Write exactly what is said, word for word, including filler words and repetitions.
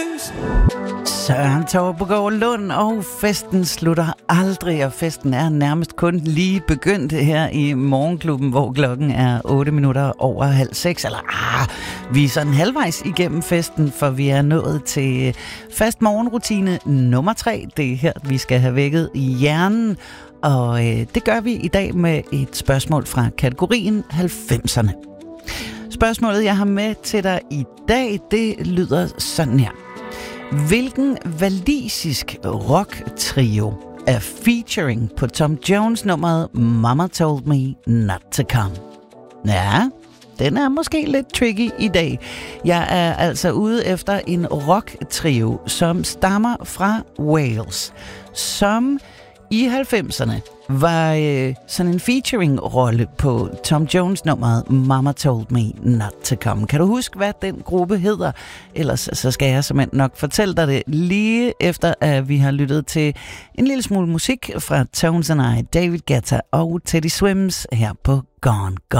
Søren Torpegaard Lund, og festen slutter aldrig, og festen er nærmest kun lige begyndt her i Morgenklubben, hvor klokken er otte minutter over halv seks, eller ah, vi er sådan halvvejs igennem festen, for vi er nået til fast morgenrutine nummer tre. Det er her, vi skal have vækket i hjernen, og øh, det gør vi i dag med et spørgsmål fra kategorien halvfemserne. Spørgsmålet, jeg har med til dig i dag, det lyder sådan her. Hvilken walisisk rock-trio er featuring på Tom Jones-nummeret Mama Told Me Not To Come? Ja, den er måske lidt tricky i dag. Jeg er altså ude efter en rock-trio, som stammer fra Wales, som i halvfemserne var øh, sådan en featuring-rolle på Tom Jones-nummeret Mama Told Me Not To Come. Kan du huske, hvad den gruppe hedder? Ellers så skal jeg simpelthen nok fortælle dig det lige efter, at vi har lyttet til en lille smule musik fra Tones and I, David Guetta og Teddy Swims her på Gone Gone.